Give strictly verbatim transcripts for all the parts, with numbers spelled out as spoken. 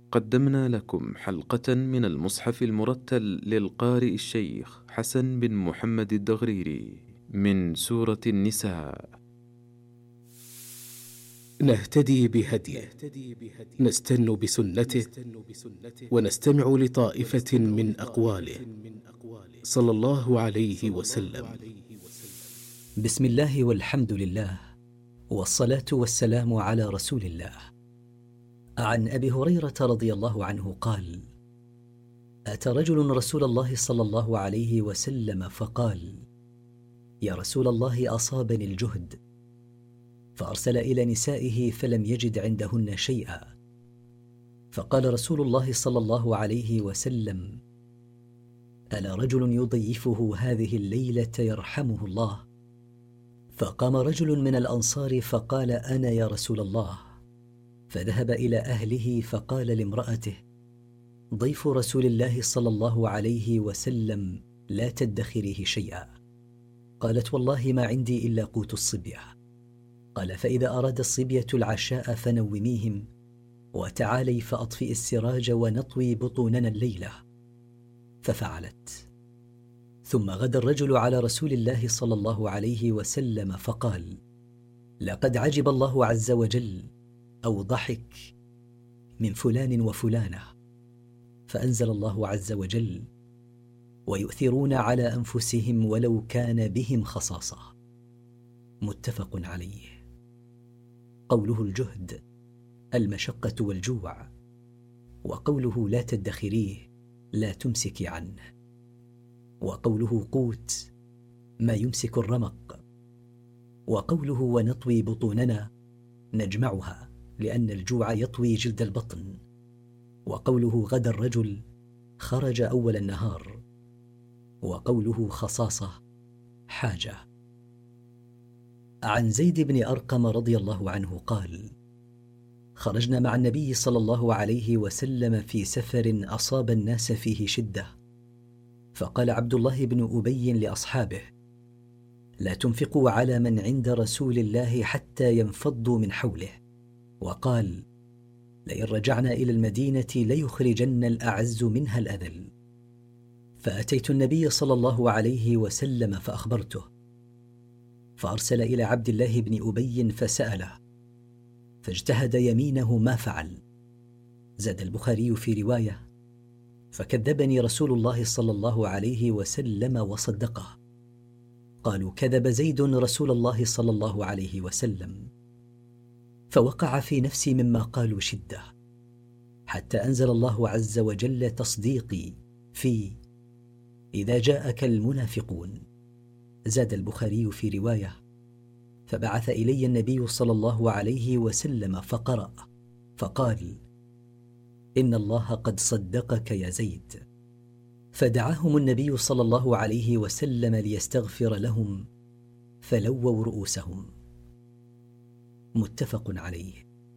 قدمنا لكم حلقة من المصحف المرتل للقارئ الشيخ حسن بن محمد الدغريري من سورة النساء. نهتدي بهديه، نستن بسنته، ونستمع لطائفة من أقواله صلى الله عليه وسلم. بسم الله والحمد لله، والصلاة والسلام على رسول الله. عن أبي هريرة رضي الله عنه قال: أتى رجل رسول الله صلى الله عليه وسلم فقال: يا رسول الله، أصابني الجهد. فأرسل إلى نسائه فلم يجد عندهن شيئا، فقال رسول الله صلى الله عليه وسلم: ألا رجل يضيفه هذه الليلة يرحمه الله؟ فقام رجل من الأنصار فقال: أنا يا رسول الله. فذهب إلى أهله فقال لامرأته: ضيف رسول الله صلى الله عليه وسلم لا تدخريه شيئا. قالت: والله ما عندي إلا قوت الصبية. قال: فإذا أراد الصبية العشاء فنوميهم، وتعالي فأطفئ السراج ونطوي بطوننا الليلة. ففعلت. ثم غدا الرجل على رسول الله صلى الله عليه وسلم فقال: لقد عجب الله عز وجل أو ضحك من فلان وفلانة. فأنزل الله عز وجل: ويؤثرون على أنفسهم ولو كان بهم خصاصة. متفق عليه. قوله الجهد المشقة والجوع، وقوله لا تدخريه لا تمسكي عنه، وقوله قوت ما يمسك الرمق، وقوله ونطوي بطوننا نجمعها لأن الجوع يطوي جلد البطن، وقوله غدا الرجل خرج أول النهار، وقوله خصاصة حاجة. عن زيد بن أرقم رضي الله عنه قال: خرجنا مع النبي صلى الله عليه وسلم في سفر أصاب الناس فيه شدة، فقال عبد الله بن أبي لأصحابه: لا تنفقوا على من عند رسول الله حتى ينفضوا من حوله. وقال: لئن رجعنا إلى المدينة ليخرجن الأعز منها الأذل. فأتيت النبي صلى الله عليه وسلم فأخبرته، فأرسل إلى عبد الله بن أبي فسأله، فاجتهد يمينه ما فعل. زاد البخاري في رواية: فكذبني رسول الله صلى الله عليه وسلم وصدقه. قالوا: كذب زيد رسول الله صلى الله عليه وسلم. فوقع في نفسي مما قالوا شدة، حتى أنزل الله عز وجل تصديقي في إذا جاءك المنافقون. زاد البخاري في رواية: فبعث إلي النبي صلى الله عليه وسلم فقرأ فقال: إن الله قد صدقك يا زيد. فدعاهم النبي صلى الله عليه وسلم ليستغفر لهم، فلووا رؤوسهم. متفق عليه.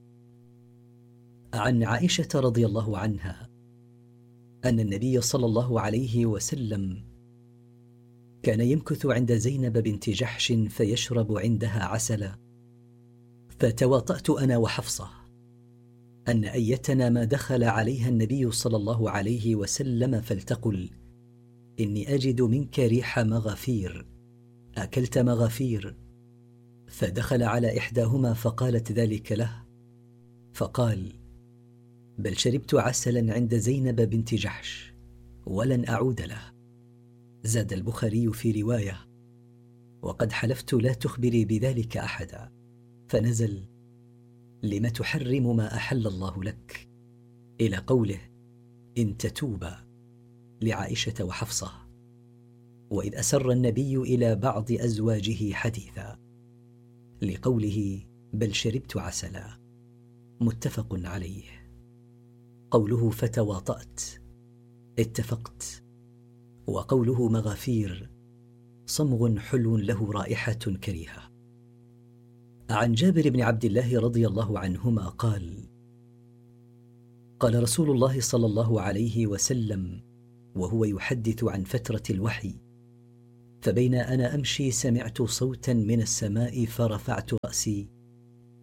عن عائشة رضي الله عنها أن النبي صلى الله عليه وسلم كان يمكث عند زينب بنت جحش فيشرب عندها عسلا، فتواطأت أنا وحفصة أن أيتنا ما دخل عليها النبي صلى الله عليه وسلم فلتقل: إني أجد منك ريح مغافير، أكلت مغافير؟ فدخل على إحداهما فقالت ذلك له، فقال: بل شربت عسلا عند زينب بنت جحش ولن أعود له. زاد البخاري في رواية: وقد حلفت لا تخبري بذلك أحدا. فنزل: لم تحرم ما أحل الله لك، إلى قوله: إن تتوبا، لعائشة وحفصة. وإذ أسر النبي إلى بعض أزواجه حديثا، لقوله: بل شربت عسلا. متفق عليه. قوله فتواطأت اتفقت، وقوله مغافير صمغ حلو له رائحة كريهة. عن جابر بن عبد الله رضي الله عنهما قال: قال رسول الله صلى الله عليه وسلم وهو يحدث عن فترة الوحي: فبين أنا أمشي سمعت صوتا من السماء فرفعت رأسي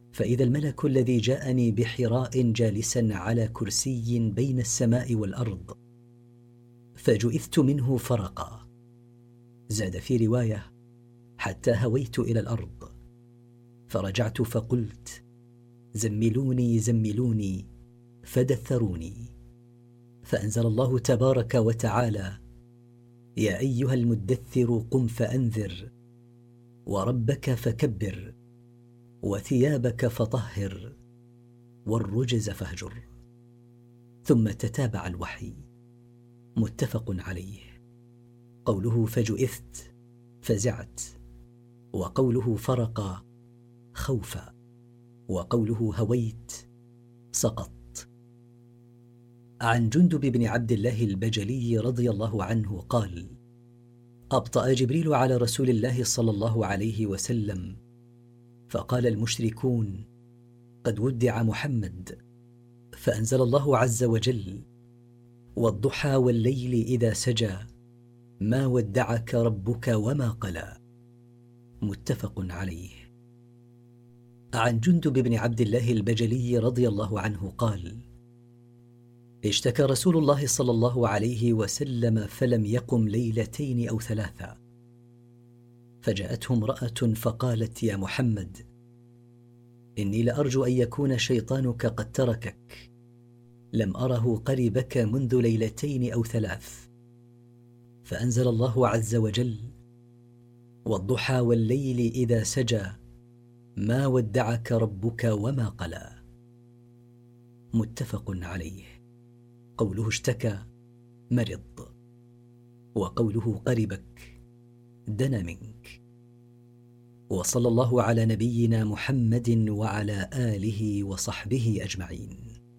فإذا الملك الذي جاءني بحراء جالسا على كرسي بين السماء والأرض، فجئثت منه فرقا. زاد في رواية: حتى هويت إلى الأرض، فرجعت فقلت: زملوني زملوني، فدثروني. فأنزل الله تبارك وتعالى: يا أيها المدثر قم فأنذر، وربك فكبر، وثيابك فطهر، والرجز فاهجر. ثم تتابع الوحي. متفق عليه. قوله فجئثت فزعت، وقوله فرق خوفا، وقوله هويت سقط. عن جندب بن عبد الله البجلي رضي الله عنه قال: أبطأ جبريل على رسول الله صلى الله عليه وسلم، فقال المشركون: قد ودع محمد. فأنزل الله عز وجل: والضحى والليل إذا سجى، ما ودعك ربك وما قلى. متفق عليه. عن جندب بن عبد الله البجلي رضي الله عنه قال: اشتكى رسول الله صلى الله عليه وسلم فلم يقم ليلتين أو ثلاثة، فجاءته امرأة فقالت: يا محمد، إني لأرجو أن يكون شيطانك قد تركك، لم أره قربك منذ ليلتين أو ثلاث. فأنزل الله عز وجل: والضحى والليل إذا سجى، ما ودعك ربك وما قلى. متفق عليه. قوله اشتكى مرض، وقوله قربك دنا منك. وصلى الله على نبينا محمد وعلى آله وصحبه أجمعين.